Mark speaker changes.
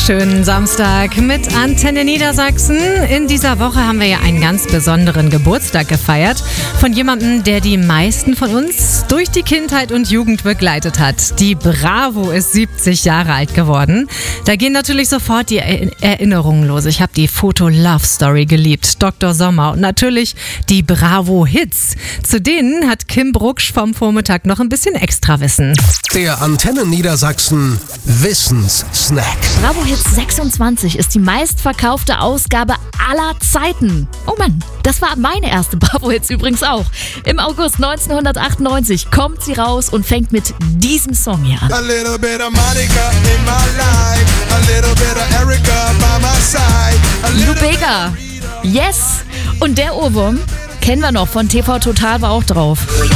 Speaker 1: Schönen Samstag mit Antenne Niedersachsen. In dieser Woche haben wir ja einen ganz besonderen Geburtstag gefeiert von jemandem, der die meisten von uns durch die Kindheit und Jugend begleitet hat. Die Bravo ist 70 Jahre alt geworden. Da gehen natürlich sofort die Erinnerungen los. Ich habe die Foto-Love-Story geliebt, Dr. Sommer und natürlich die Bravo-Hits. Zu denen hat Kim Brucksch vom Vormittag noch ein bisschen extra Wissen.
Speaker 2: Der Antenne Niedersachsen Wissenssnack.
Speaker 3: Bravo Hits 26 ist die meistverkaufte Ausgabe aller Zeiten. Oh Mann, das war meine erste Bravo Hits übrigens auch. Im August 1998 kommt sie raus und fängt mit diesem Song hier an.
Speaker 4: A little bit of Monica in my life, a little bit of Erica by my side.
Speaker 3: Lou Bega, yes. Und der Ohrwurm kennen wir noch von TV Total, war auch drauf.